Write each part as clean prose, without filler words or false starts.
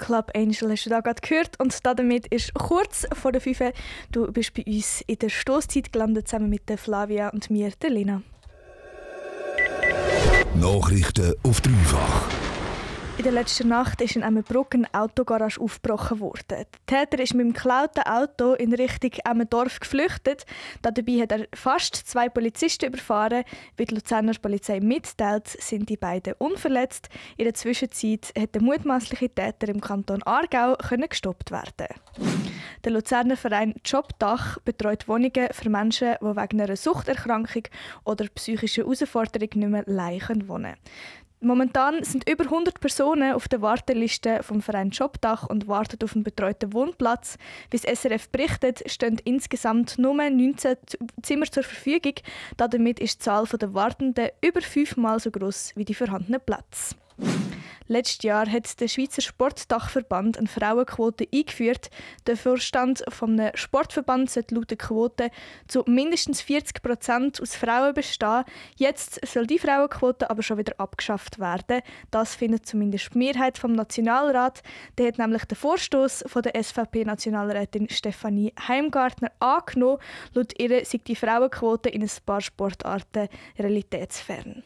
Club Angel hast du da gerade gehört. Und damit ist kurz vor der 5 Uhr. Du bist bei uns in der Stosszeit gelandet, zusammen mit der Flavia und mir, der Lena. Nachrichten auf dreifach. In der letzten Nacht ist in Emmenbruck eine Autogarage aufgebrochen worden. Der Täter ist mit dem geklauten Auto in Richtung Emmendorf geflüchtet. Dabei hat er fast 2 Polizisten überfahren. Wie die Luzerner Polizei mitteilt, sind die beiden unverletzt. In der Zwischenzeit hat der mutmaßliche Täter im Kanton Aargau gestoppt werden. Der Luzerner Verein Jobdach betreut Wohnungen für Menschen, die wegen einer Suchterkrankung oder psychischer Herausforderung nicht mehr allein wohnen können. Momentan sind über 100 Personen auf der Warteliste vom Verein Jobdach und warten auf einen betreuten Wohnplatz. Wie das SRF berichtet, stehen insgesamt nur 19 Zimmer zur Verfügung. Damit ist die Zahl der Wartenden über 5-mal so gross wie die vorhandenen Plätze. Letztes Jahr hat der Schweizer Sportdachverband eine Frauenquote eingeführt. Der Vorstand eines Sportverbands sollte laut der Quote zu mindestens 40% aus Frauen bestehen. Jetzt soll die Frauenquote aber schon wieder abgeschafft werden. Das findet zumindest die Mehrheit vom Nationalrat. Der hat nämlich den Vorstoß von der SVP-Nationalrätin Stefanie Heimgartner angenommen. Laut ihr sei die Frauenquote in ein paar Sportarten realitätsfern.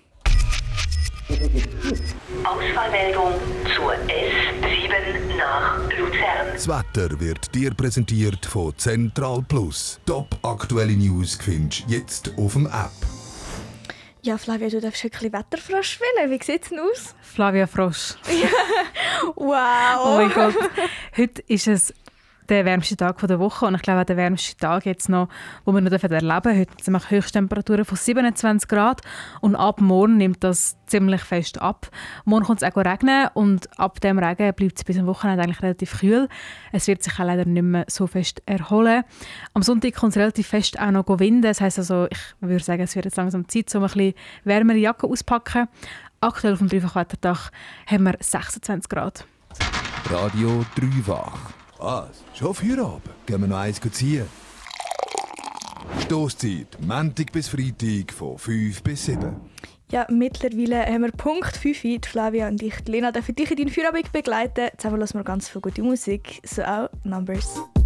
Ausfallmeldung zur S7 nach Luzern. Das Wetter wird dir präsentiert von Central Plus. Top aktuelle News findest du jetzt auf dem App. Ja, Flavia, du darfst ein bisschen Wetterfrosch wählen. Wie sieht es denn aus? Flavia Frosch. Wow! Oh mein Gott. Heute ist es der wärmste Tag der Woche und ich glaube auch der wärmste Tag jetzt noch, wo wir noch erleben dürfen. Heute sind wir Höchsttemperaturen von 27 Grad und ab morgen nimmt das ziemlich fest ab. Morgen kommt es auch regnen und ab dem Regen bleibt es bis am Wochenende eigentlich relativ kühl. Es wird sich auch leider nicht mehr so fest erholen. Am Sonntag kommt es relativ fest auch noch winden. Das heisst also, ich würde sagen, es wird jetzt langsam Zeit, um ein bisschen wärmere Jacke auszupacken. Aktuell auf dem Dreifachwetterdach haben wir 26 Grad. Radio Dreifach. Was? Schon Feierabend? Gehen wir noch eins ziehen? Stosszeit, Montag bis Freitag von 5 bis 7. Ja, mittlerweile haben wir Punkt 5. Die Flavia und ich, Lena, dürfen dich in deinen Feierabend begleiten. Zusammen hören wir ganz viel gute Musik, so auch Numbers.